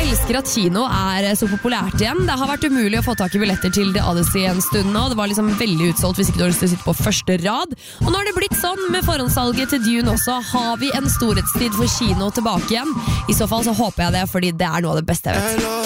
elsker at kino så populært igjen. Det har vært umulig å få tak i billetter til The Odyssey en stund nå. Det var liksom veldig utsolgt hvis ikke du har lyst til å sitte på første rad. Og nå har det blitt sånn med forhåndssalget til Dune også. Har vi en storhetstid for kino tilbake igjen? I så fall så håper jeg det, fordi det noe av det beste jeg vet.